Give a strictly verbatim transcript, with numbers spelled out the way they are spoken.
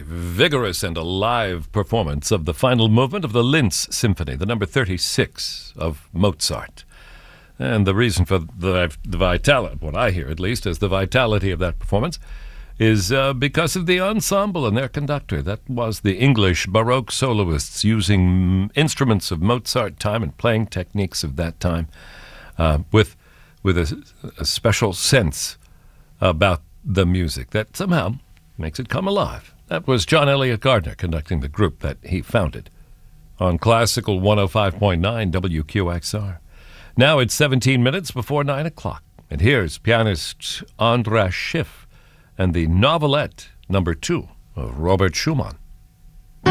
vigorous and alive performance of the final movement of the Linz Symphony, the number thirty-six of Mozart. And the reason for the, the vitality, what I hear at least, is the vitality of that performance is uh, because of the ensemble and their conductor. That was the English Baroque soloists using instruments of Mozart time and playing techniques of that time uh, with, with a, a special sense about the music that somehow makes it come alive. That was John Elliott Gardner conducting the group that he founded on Classical one oh five point nine W Q X R. Now it's seventeen minutes before nine o'clock, and here's pianist Andras Schiff and the Novelette number two of Robert Schumann.